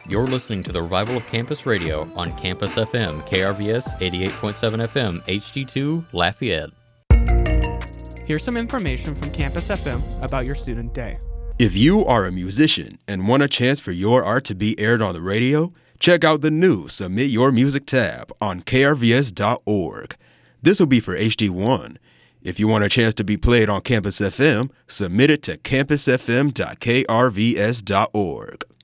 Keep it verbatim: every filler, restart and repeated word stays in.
You're listening to the Revival of Campus Radio on Campus F M, K R V S eighty-eight point seven F M, H D two, Lafayette. Here's some information from Campus F M about your student day. If you are a musician and want a chance for your art to be aired on the radio, check out the new Submit Your Music tab on K R V S dot org. This will be for H D one. If you want a chance to be played on Campus F M, submit it to campus f m dot k r v s dot org.